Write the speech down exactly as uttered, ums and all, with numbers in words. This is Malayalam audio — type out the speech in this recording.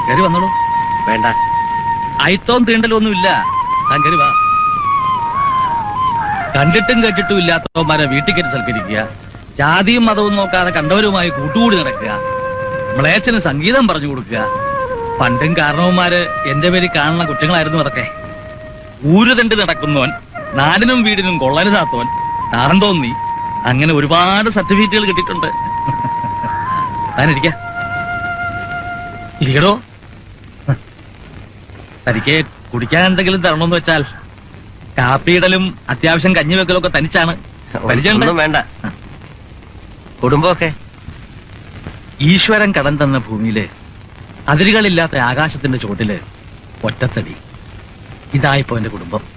കയറി വന്നോളൂ. വേണ്ട, അയിത്തോം തീണ്ടലൊന്നും ഇല്ല. താൻ കയറി വാ. കണ്ടിട്ടും കേട്ടിട്ടും ഇല്ലാത്തവന്മാരെ വീട്ടിൽ കയറ്റി സൽക്കരിക്കുക, ജാതിയും മതവും നോക്കാതെ കണ്ടവരുമായി കൂട്ടുകൂടി നടക്കുക, മ്ലേച്ഛന് സംഗീതം പറഞ്ഞു കൊടുക്കുക. പണ്ടും കാരണവന്മാര് എന്റെ പേര് കാണുന്ന കുറ്റങ്ങളായിരുന്നു അതൊക്കെ. ഊരുതണ്ട് നടക്കുന്നവൻ, നാടിനും വീടിനും കൊള്ളരുതാത്തവൻ, നാറന്തോന്നി, അങ്ങനെ ഒരുപാട് സർട്ടിഫിക്കറ്റുകൾ കിട്ടിയിട്ടുണ്ട്. താനിരിക്ക ഇരിക്കടോ. തനിക്ക് കുടിക്കാൻ എന്തെങ്കിലും തരണമെന്ന് വെച്ചാൽ കാപ്പിയിടലും അത്യാവശ്യം കഞ്ഞി വെക്കലും ഒക്കെ തനിച്ചാണ്. ഒന്നും വേണ്ട. കുടുംബമൊക്കെ ഈശ്വരൻ കടം തന്ന ഭൂമിയില് അതിരുകളില്ലാത്ത ആകാശത്തിന്റെ ചോട്ടില് ഒറ്റത്തടി. ഇതായിപ്പോ എന്റെ കുടുംബം.